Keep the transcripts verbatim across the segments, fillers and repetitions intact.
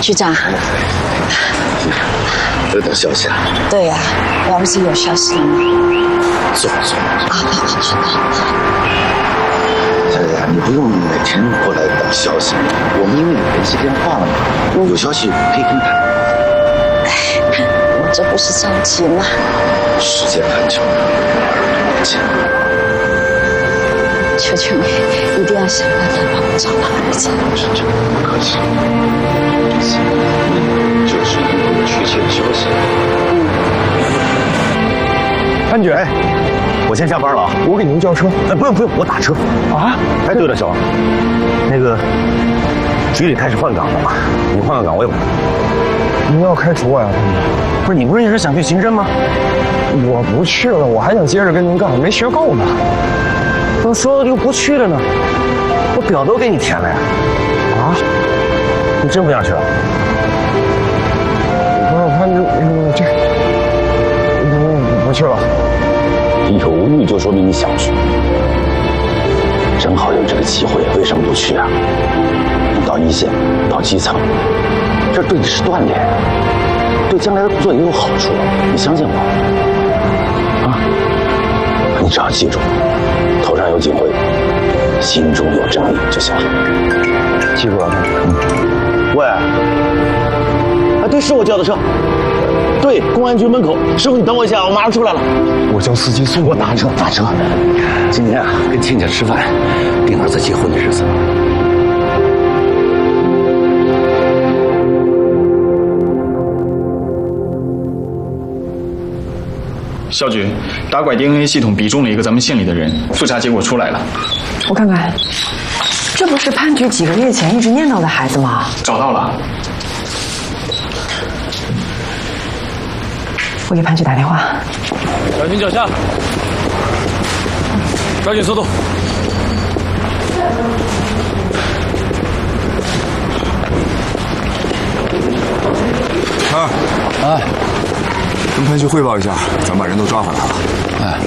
局长， 有点消息啊？ 对呀、啊，我们是有消息了吗？ 走走。 啊，好好好好。 小姐，你不用每天过来等消息，我们因为有联系电话了嘛，有消息可以跟你谈。 哎，我这不是着急吗？ 时间很久了，抱歉。 求求你，一定要想办法帮我找到儿子。 是这样，不客气。行，你就是一个确切的消息。 嗯。潘局，哎，我先下班了啊，我给您叫车。哎，不用不用，我打车。啊？哎，对了，小王，那个局里开始换岗了嘛，你换个岗位吧。 您要开除我呀，潘局？ 不是，你不是也是想去刑侦吗？ 我不去了，我还想接着跟您干，没学够呢。 怎么说又不去了呢？我表都给你填了呀。啊？你真不想去了？ 不是潘局，嗯，这，嗯，不去了。 犹豫就说明你想去。正好有这个机会，为什么不去啊？你到一线，到基层，这对你是锻炼，对将来的工作也有好处。你相信我啊！你只要记住，头上有警徽，心中有正义就行了。 记住了。 嗯。喂，啊，对，是我叫的车。对，公安局门口。师傅，你等我一下，我马上出来了。 我叫司机送我打车，打车。今天啊，跟亲家吃饭，定儿子结婚的日子。 肖局，打拐 D N A 系统比中了一个咱们县里的人，复查结果出来了。 我看看，这不是潘局几个月前一直念叨的孩子吗？ 找到了。 我给潘局打电话。 小心脚下，抓紧速度。 啊啊！跟潘局汇报一下，咱把人都抓回来了。哎，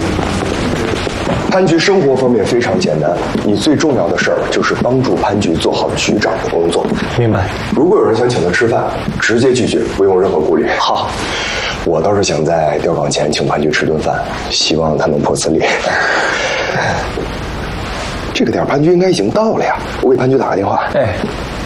潘局生活方面非常简单，你最重要的事儿就是帮助潘局做好局长的工作。 明白。 如果有人想请他吃饭，直接拒绝，不用任何顾虑。 好， 我倒是想在调岗前请潘局吃顿饭，希望他能破次例。这个点潘局应该已经到了呀，我给潘局打个电话。 哎。